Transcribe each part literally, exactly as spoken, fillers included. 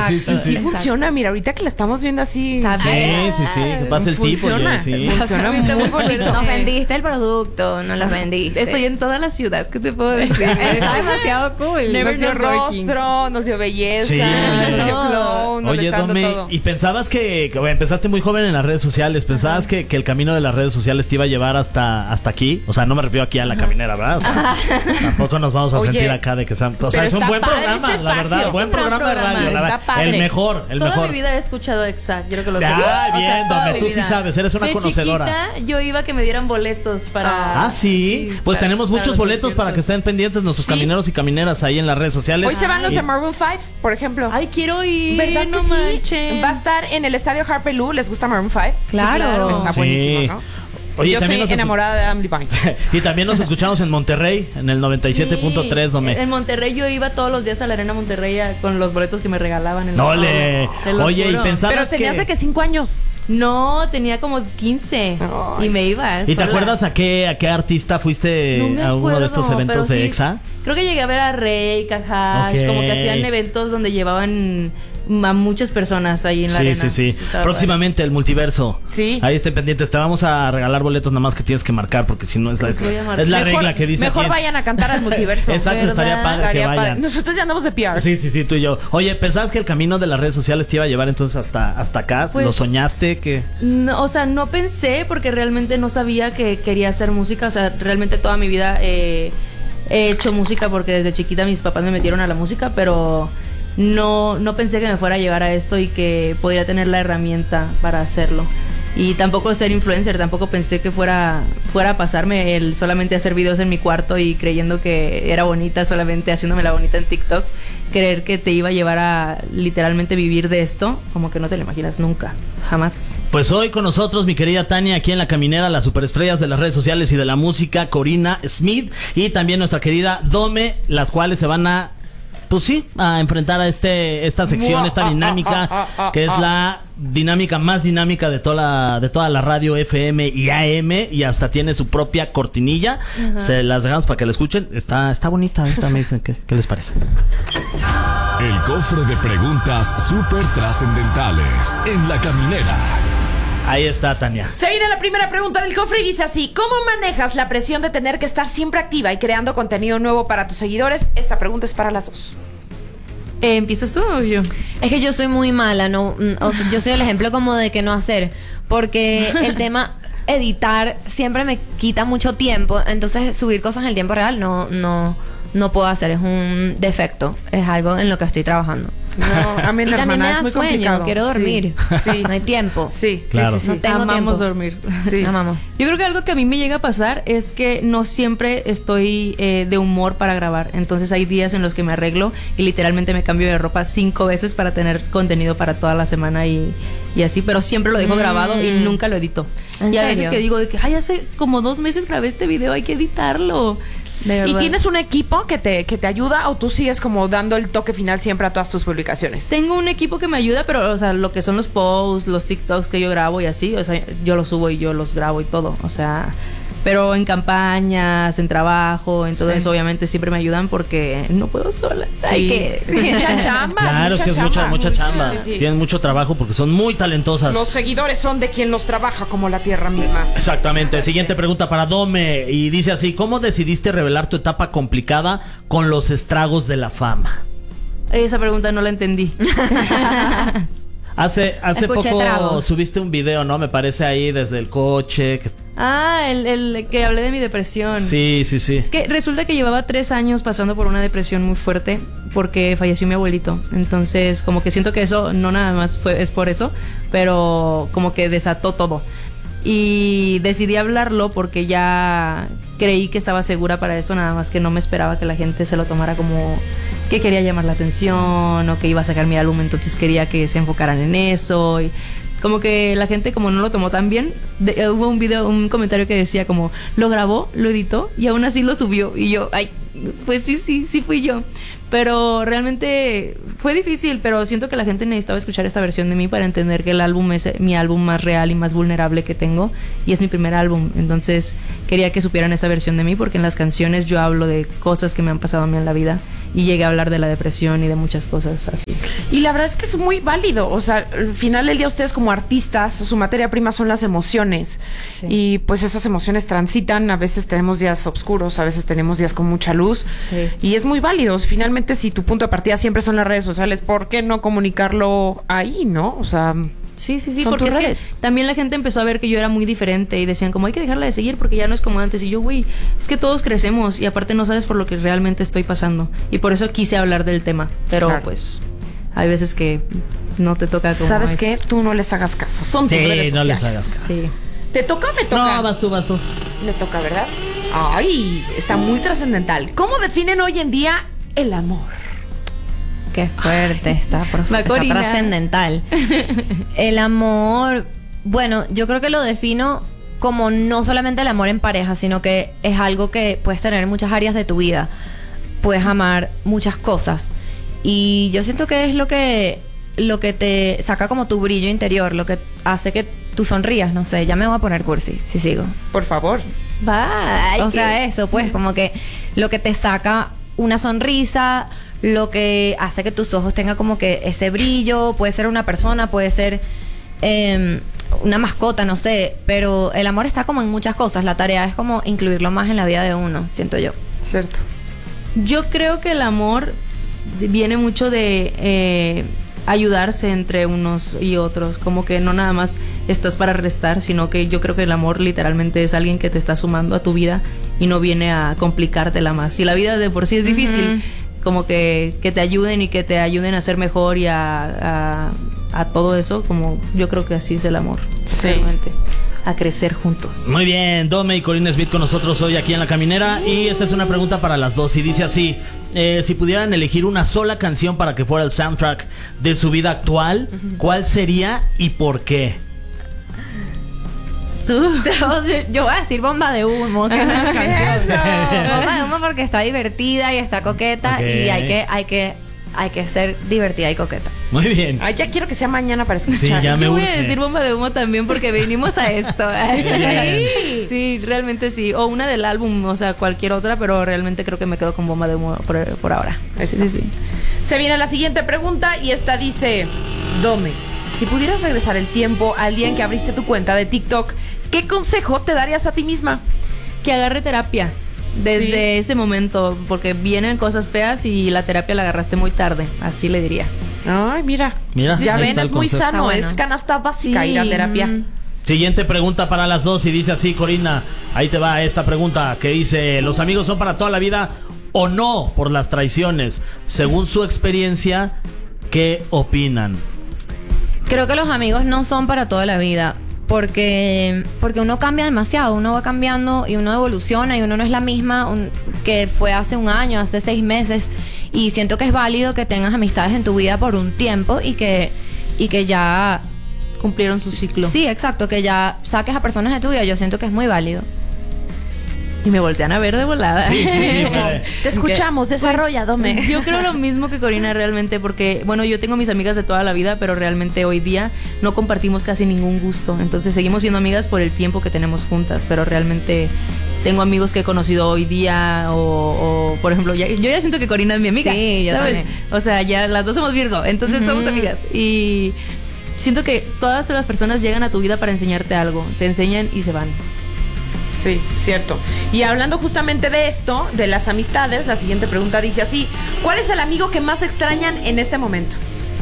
sí, sí, sí. Sí funciona, mira, ahorita que la estamos viendo así. Sí, sí, sí, que pasa el tipo. Funciona, ya, sí. funciona muy bonito. Nos vendiste el producto, nos los vendiste. Estoy en toda la ciudad, ¿qué te puedo decir? Está demasiado cool. Nos dio Networking. rostro, nos dio belleza, Sí. nos dio Todo. clown, nos Oye, está dando Dome, todo. y pensabas que, que bueno, empezaste muy joven en las redes sociales, pensabas que, que el camino de las redes sociales te iba a llevar hasta, hasta aquí, o sea, no me refiero aquí a la caminera, ¿verdad? O sea, tampoco nos vamos a Oye, sentir acá de que sean, o sea, pero es un está buen padre programa, este la espacio. verdad, Es buen un gran programa de programa, radio, la está verdad, padre. el mejor, el Toda mejor. mi vida he escuchado Exact, quiero que lo Ah, sepas. bien, toda Dome, mi tú sí vida. sabes, eres una De conocedora. chiquita, yo iba a que me dieran boletos para... Ah, sí, pues para- tenemos para muchos los boletos para que conciertos. estén pendientes nuestros Sí. camineros y camineras ahí en las redes sociales. Hoy se van los Y- de Maroon cinco, por ejemplo. Ay, quiero ir, ¿Verdad no que sí? manchen. Va a estar en el estadio Harper Lou. ¿Les gusta Maroon cinco? Claro. Está Sí. buenísimo, ¿no? Oye, Yo también estoy nos- enamorada de Adam Levine. Y también nos escuchamos en Monterrey, en el noventa y siete punto tres, Dome. En Monterrey yo iba todos los días a la Arena Monterrey a- con los boletos que me regalaban en la No le. sala. Te lo Oye, y juro. pensabas Pero tenías que... de que cinco años. No, tenía como quince Ay. y me iba. ¿Y te sola. acuerdas a qué, a qué artista fuiste No me a uno de estos acuerdo, eventos pero de sí, EXA? Creo que llegué a ver a Rey, Cajash, Ok. como que hacían eventos donde llevaban a muchas personas ahí en la Sí, arena. sí, sí. estaba Próximamente el multiverso. Sí. Ahí estén pendientes. Te vamos a regalar boletos, nada más que tienes que marcar, porque si no es la, Pues voy a marcar. es la Mejor- regla que dice Mejor aquí. vayan a cantar al multiverso. Exacto, ¿verdad? estaría padre que Estaría padre. vayan. Nosotros ya andamos de P R. Sí, sí, sí, tú y yo. Oye, ¿pensabas que el camino de las redes sociales te iba a llevar entonces hasta, hasta acá? Pues- ¿Lo soñaste? que No, o sea, no pensé porque realmente no sabía que quería hacer música. O sea, realmente toda mi vida eh, he hecho música porque desde chiquita mis papás me metieron a la música, pero no, no pensé que me fuera a llevar a esto y que podría tener la herramienta para hacerlo. Y tampoco ser influencer, tampoco pensé que fuera, fuera a pasarme el solamente hacer videos en mi cuarto y creyendo que era bonita, solamente haciéndome la bonita en TikTok. Creer que te iba a llevar a literalmente vivir de esto, como que no te lo imaginas nunca, jamás. Pues hoy con nosotros mi querida Tania, aquí en La Caminera, las superestrellas de las redes sociales y de la música, Corina Smith, y también nuestra querida Dome, las cuales se van a, pues sí, a enfrentar a este esta sección, esta dinámica, que es la dinámica más dinámica de toda la, de toda la radio F M y A M, y hasta tiene su propia cortinilla. Se las dejamos para que la escuchen. Está, está bonita, ahorita me dicen qué, qué les parece. El cofre de preguntas súper trascendentales en La Caminera. Ahí está, Tania. Se viene la primera pregunta del cofre y dice así: ¿cómo manejas la presión de tener que estar siempre activa y creando contenido nuevo para tus seguidores? Esta pregunta es para las dos. Eh, ¿Empiezas tú o yo? Es que yo soy muy mala, no, mm, o sea, yo soy el ejemplo como de que no hacer, porque el tema editar siempre me quita mucho tiempo, entonces subir cosas en el tiempo real no, no, no puedo hacer, es un defecto, es algo en lo que estoy trabajando. No, a mí Y la también hermana me es da muy sueño, complicado. quiero dormir, Sí. no hay tiempo. Sí, Claro. sí, sí, sí. No tengo Amamos tiempo. dormir. Sí. Amamos. Yo creo que algo que a mí me llega a pasar es que no siempre estoy eh, de humor para grabar. Entonces hay días en los que me arreglo y literalmente me cambio de ropa cinco veces para tener contenido para toda la semana y, y así. Pero siempre lo dejo Mm. grabado y nunca lo edito. ¿En Y a veces serio? que digo de que, ay, hace como dos meses grabé este video, hay que editarlo. De ¿Y verdad. tienes un equipo que te, que te ayuda o tú sigues como dando el toque final siempre a todas tus publicaciones? Tengo un equipo que me ayuda, pero, o sea, lo que son los posts, los TikToks que yo grabo y así, o sea, yo los subo y yo los grabo y todo, o sea, pero en campañas, en trabajo, en todo Sí. eso, obviamente siempre me ayudan porque no puedo sola. Hay que... es mucha chamba. Claro, es mucha que es mucha, chamba. mucha Sí, chamba. sí, sí. Tienen mucho trabajo porque son muy talentosas. Los seguidores son de quien los trabaja como la tierra misma. Exactamente. Siguiente pregunta para Dome. Y dice así: ¿cómo decidiste revelar tu etapa complicada con los estragos de la fama? Esa pregunta no la entendí. Hace, hace Escuché poco tragos. subiste un video, ¿no? Me parece ahí desde el coche. que- Ah, el, el que hablé de mi depresión. Sí, sí, sí. Es que resulta que llevaba tres años pasando por una depresión muy fuerte porque falleció mi abuelito. Entonces, como que siento que eso no nada más fue, es por eso, pero como que desató todo. Y decidí hablarlo porque ya creí que estaba segura para esto, nada más que no me esperaba que la gente se lo tomara como que quería llamar la atención o que iba a sacar mi álbum, entonces quería que se enfocaran en eso. Y como que la gente como no lo tomó tan bien, de- eh, hubo un video, un comentario que decía como, lo grabó, lo editó y aún así lo subió. Y yo, ay, pues sí, sí, sí fui yo. Pero realmente fue difícil, pero siento que la gente necesitaba escuchar esta versión de mí para entender que el álbum es mi álbum más real y más vulnerable que tengo y es mi primer álbum. Entonces quería que supieran esa versión de mí porque en las canciones yo hablo de cosas que me han pasado a mí en la vida y llegué a hablar de la depresión y de muchas cosas así. Y la verdad es que es muy válido. O sea, al final del día ustedes como artistas, su materia prima son las emociones. Sí. Y pues esas emociones transitan. A veces tenemos días oscuros, a veces tenemos días con mucha luz. Sí. Y es muy válido. Finalmente, si tu punto de partida siempre son las redes sociales, ¿por qué no comunicarlo ahí, no? O sea... Sí, sí, sí, Son porque tus es que redes. también la gente empezó a ver que yo era muy diferente y decían como hay que dejarla de seguir porque ya no es como antes. Y yo, güey, es que todos crecemos y aparte no sabes por lo que realmente estoy pasando. Y por eso quise hablar del tema. Pero Claro. pues hay veces que no te toca como ¿Sabes es. qué? Tú no les hagas caso. Son tus Sí, redes no les sociales. hagas caso. Sí. ¿Te toca o me toca? No, vas tú, vas tú. Me toca, ¿verdad? Ay, está muy trascendental. ¿Cómo definen hoy en día el amor? Qué fuerte, está, prof- Va, está Corina. trascendental. El amor, bueno, yo creo que lo defino como no solamente el amor en pareja, sino que es algo que puedes tener en muchas áreas de tu vida. Puedes amar muchas cosas. Y yo siento que es lo que, lo que te saca como tu brillo interior, lo que hace que tú sonrías, no sé, ya me voy a poner cursi, si sigo. Por favor. Bye. O sea, eso, pues, como que lo que te saca una sonrisa, lo que hace que tus ojos tengan como que ese brillo, puede ser una persona, puede ser eh, una mascota, no sé, pero el amor está como en muchas cosas, la tarea es como incluirlo más en la vida de uno, siento yo. Cierto. Yo creo que el amor viene mucho de eh, ayudarse entre unos y otros, como que no nada más estás para restar, sino que yo creo que el amor literalmente es alguien que te está sumando a tu vida y no viene a complicártela más. Si la vida de por sí es difícil, como que, que te ayuden y que te ayuden a ser mejor y a, a, a todo eso, como yo creo que así es el amor, Sí. realmente, a crecer juntos. Muy bien, Dome y Corina Smith con nosotros hoy aquí en La Caminera. Y esta es una pregunta para las dos y dice así: eh, si pudieran elegir una sola canción para que fuera el soundtrack de su vida actual, ¿cuál sería y por qué? Tú. Yo voy a decir bomba de humo, que es una canción. Bomba de humo porque está divertida y está coqueta, Ok. y hay que, hay que, hay que ser divertida y coqueta. Muy bien. Ay, ya quiero que sea mañana para escuchar. Sí, ya me Yo voy urge. a decir bomba de humo también porque venimos a esto. Bien. Sí, realmente sí. O una del álbum, o sea, cualquier otra, pero realmente creo que me quedo con bomba de humo por, por ahora. Sí, sí, sí. Se viene la siguiente pregunta y esta dice: Dome, si pudieras regresar el tiempo al día en que abriste tu cuenta de TikTok, ¿qué consejo te darías a ti misma? Que agarre terapia desde Sí. ese momento, porque vienen cosas feas y la terapia la agarraste muy tarde, así le diría. Ay, mira. Mira, ya ahí ven, está el es muy consejo. sano, Está bueno. es canasta básica Sí. ir a terapia. Mm. Siguiente pregunta para las dos y dice así, Corina. Ahí te va esta pregunta que dice: ¿los amigos son para toda la vida o no por las traiciones? Según su experiencia, ¿qué opinan? Creo que los amigos no son para toda la vida. Porque, porque uno cambia demasiado, uno va cambiando y uno evoluciona y uno no es la misma un- que fue hace un año, hace seis meses. Y siento que es válido que tengas amistades en tu vida por un tiempo y que, y que ya... Cumplieron su ciclo. Sí, exacto, que ya saques a personas de tu vida. Yo siento que es muy válido. Y me voltean a ver de volada. Sí, sí, sí, puede. Te escuchamos, desarrolla, Dome. Yo creo lo mismo que Corina realmente, porque, bueno, yo tengo mis amigas de toda la vida, pero realmente hoy día no compartimos casi ningún gusto. Entonces seguimos siendo amigas por el tiempo que tenemos juntas, pero realmente tengo amigos que he conocido hoy día o, o, por ejemplo, ya- yo ya siento que Corina es mi amiga. Sí, yo ¿sabes? también. O sea, ya las dos somos Virgo, entonces somos amigas. Y siento que todas las personas llegan a tu vida para enseñarte algo, te enseñan y se van. Sí, cierto. Y hablando justamente de esto, de las amistades, la siguiente pregunta dice así: ¿cuál es el amigo que más extrañan en este momento?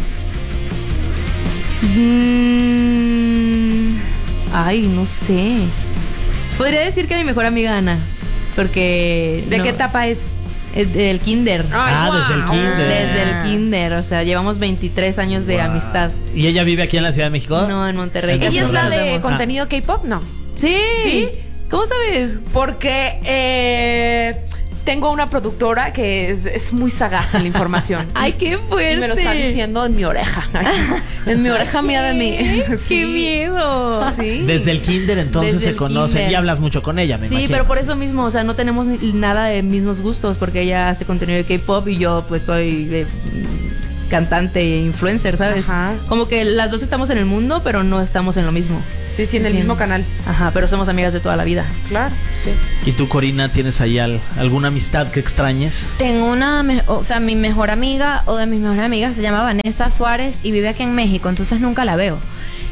Mm, ay, no sé. Podría decir que mi mejor amiga Ana, porque... ¿De no, qué etapa es? es del kinder. Ay, Ah, desde el guau. kinder. Desde el kinder, o sea, llevamos veintitrés años de Wow. amistad. ¿Y ella vive aquí en la Ciudad de México? No, en Monterrey. Ella ¿Ella es Casi la no nos de vemos. contenido K-pop? No. Sí. ¿Sí? ¿Cómo sabes? Porque eh, tengo una productora que es, es muy sagaz en la información. Ay, qué fuerte. Y me lo está diciendo en mi oreja. En mi oreja mía de mí. ¡Qué Sí. miedo! Sí. Desde el kinder entonces Desde se el conocen kinder. y hablas mucho con ella, me Sí, imagino. pero por eso mismo, o sea, no tenemos ni- nada de mismos gustos, porque ella hace contenido de K-pop y yo pues soy eh, cantante e influencer, ¿sabes? Ajá. Como que las dos estamos en el mundo, pero no estamos en lo mismo. Sí, sí, en el Bien. mismo canal. Ajá, pero somos amigas de toda la vida. Claro, sí. ¿Y tú, Corina, tienes ahí al- alguna amistad que extrañes? Tengo una, me- o sea, mi mejor amiga o de mis mejores amigas se llama Vanessa Suárez y vive aquí en México, entonces nunca la veo.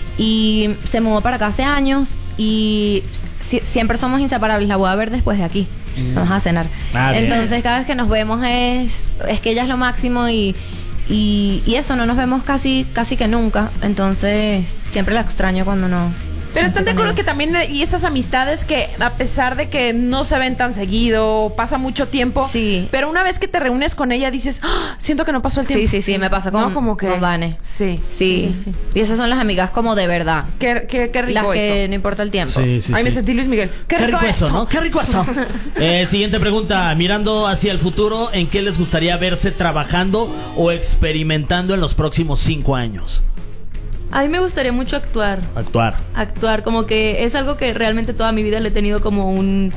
Y se mudó para acá hace años y si- siempre somos inseparables. La voy a ver después de aquí. Vamos a cenar. Ah, bien. Entonces cada vez que nos vemos es, es que ella es lo máximo y, y, y eso, no nos vemos casi, casi que nunca. Entonces siempre la extraño cuando no. Pero no están de estoy con acuerdo ella. que también, eh, y esas amistades que a pesar de que no se ven tan seguido, pasa mucho tiempo, Sí. pero una vez que te reúnes con ella dices, ¡Ah! siento que no pasó el tiempo. Sí, sí, sí, me pasa con, No, como que- con Vane. Sí. Sí. Sí, sí. Y esas son las amigas como de verdad. Qué, qué, qué rico Las que eso. no importa el tiempo. Sí, sí, Ay, me sí. sentí Luis Miguel. Qué, Qué rico, rico eso, ¿no? Qué rico eso. Eh, siguiente pregunta. Mirando hacia el futuro, ¿en qué les gustaría verse trabajando o experimentando en los próximos cinco años? A mí me gustaría mucho actuar. Actuar. Actuar, como que es algo que realmente toda mi vida le he tenido como un,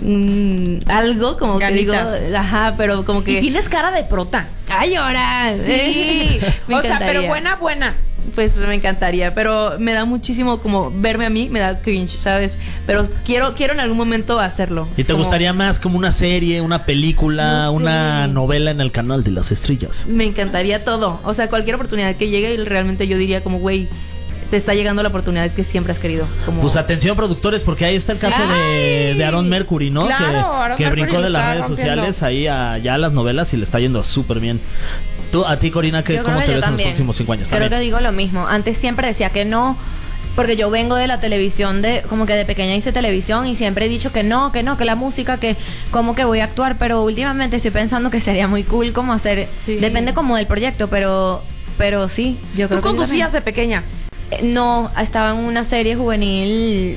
un algo, como Ganitas. que digo, ajá, pero como que Y tienes cara de prota. ¡ay, ahora! Sí. Me O sea, pero encantaría. buena, buena. Pues me encantaría, pero me da muchísimo como verme a mí, me da cringe, ¿sabes? Pero quiero quiero en algún momento hacerlo. ¿Y te Como- gustaría más como una serie, una película, No sé. una novela en el canal de las estrellas? Me encantaría todo. O sea, cualquier oportunidad que llegue, y realmente yo diría como, güey, te está llegando la oportunidad que siempre has querido. Como... Pues atención, productores, porque ahí está el caso de, de Aaron Mercury, ¿no? Claro, que Aaron que Mercury brincó lo de las está redes rompiendo. sociales ahí a, ya a las novelas y le está yendo súper bien. Tú, a ti, Corina, ¿qué, Yo ¿cómo creo te que yo ves en los también. próximos cinco años? Creo También. que digo lo mismo. Antes siempre decía que no, porque yo vengo de la televisión, de como que de pequeña hice televisión y siempre he dicho que no, que no, que la música, que como que voy a actuar, pero últimamente estoy pensando que sería muy cool como hacer, Sí. depende como del proyecto, pero pero sí, yo Tú creo que yo conducías de pequeña. también. Eh, No, estaba en una serie juvenil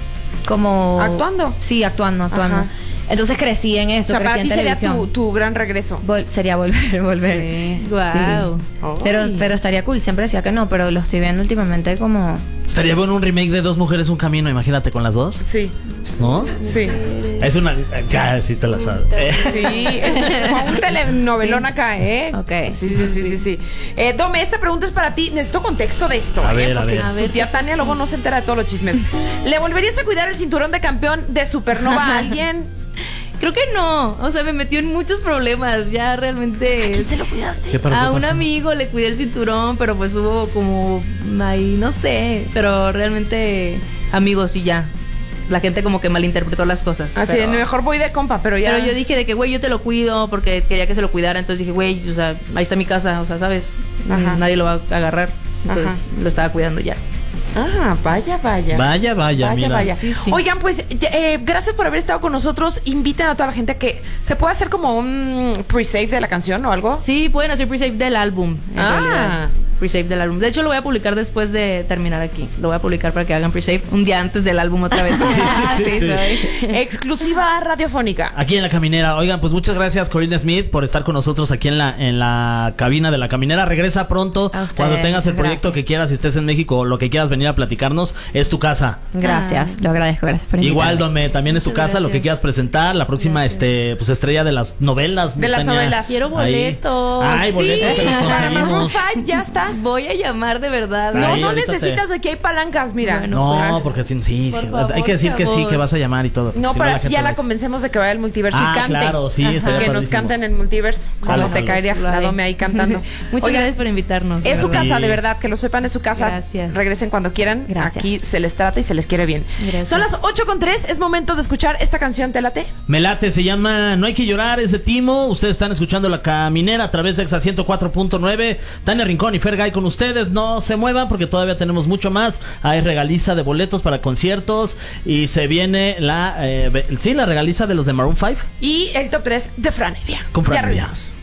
como ¿Actuando? Sí, actuando, actuando. Ajá. Entonces crecí en O esto, sea, para crecí ti en sería televisión. tu, tu gran regreso. Vol- sería volver, volver. Sí. Guau. Pero, pero estaría cool, siempre decía que no, pero lo estoy viendo últimamente como... Estaría bueno un remake de Dos Mujeres, Un Camino, imagínate con las dos, Sí, ¿no? sí. Es una... Ya, sí te la sabes. Eh, Sí, fue un telenovelón acá, ¿eh? Ok. Sí, sí, sí, sí, sí. Eh, Dome, esta pregunta es para ti. Necesito contexto de esto, A ¿eh? ver, a Porque ver. A ver, tu tía ¿qué Tania luego no se entera de todos los chismes. ¿Le volverías a cuidar el cinturón de campeón de Supernova a alguien? Creo que no. O sea, me metió en muchos problemas. Ya realmente. ¿Quién se lo cuidaste? ¿Qué para- A qué un pasó? amigo le cuidé el cinturón, pero pues hubo como ahí, no sé, pero realmente amigos y ya. La gente como que malinterpretó las cosas. Así, pero, mejor voy de compa, pero ya. pero yo dije de que, güey, yo te lo cuido porque quería que se lo cuidara. Entonces dije, güey, o sea, ahí está mi casa, o sea, ¿sabes? Ajá. Nadie lo va a agarrar. Entonces Ajá. lo estaba cuidando ya. Ah, vaya, vaya. Vaya, vaya, Vaya, mira. vaya. Sí, sí. Oigan, pues, eh, gracias por haber estado con nosotros. Inviten a toda la gente a que se pueda hacer como un pre-save de la canción o algo. Sí, pueden hacer pre-save del álbum, en Ah. realidad. Pre-save del álbum. De hecho, lo voy a publicar después de terminar aquí. Lo voy a publicar para que hagan pre-save un día antes del álbum otra vez. sí, sí, sí. soy. Exclusiva radiofónica. Aquí en la caminera. Oigan, pues muchas gracias, Corina Smith, por estar con nosotros aquí en la en la cabina de la caminera. Regresa pronto A ustedes, cuando tengas el proyecto gracias. que quieras, si estés en México o lo que quieras venir a platicarnos, es tu casa. Gracias, Ah. lo agradezco, gracias por Igual, invitarme. Dome, también es tu Muchas casa, lo que gracias. quieras presentar, la próxima Gracias. este pues estrella de las novelas. De las Tania. novelas. Quiero Ahí. boletos. Ay, boletos, te los Para Maroon conseguimos. cinco, ya estás. Voy a llamar de verdad. No, Ahí, no ahorita necesitas te- de que hay palancas, mira. Bueno. No, pues. porque sí, sí, Por sí, favor, hay que decir que sí, chavos. que vas a llamar y todo. No, si pero la así gente ya no la es- convencemos de que vaya al multiverso Ah, y cante. claro, sí, Ajá. estaría Que nos padrísimo. canten en el multiverso. Jalo, Como te jalo. caería la Dome ahí cantando. Muchas Oigan, gracias por invitarnos. es su de verdad. casa, Sí. de verdad, que lo sepan, es su casa. Gracias. Regresen cuando quieran. Gracias. Aquí se les trata y se les quiere bien. Gracias. Son las ocho con tres, es momento de escuchar esta canción, ¿te late? Me late, se llama No hay que llorar, es de Timo. Ustedes están escuchando La Caminera a través de Exa ciento cuatro punto nueve. Tania Rincón y Fergay con ustedes. No se muevan porque todavía tenemos mucho más. Hay regaliza de boletos para conciertos y se viene la eh, be- sí, la regaliza de los de Maroon cinco Y el top tres de Fran Evia. con Fran Ya Evia. regresamos.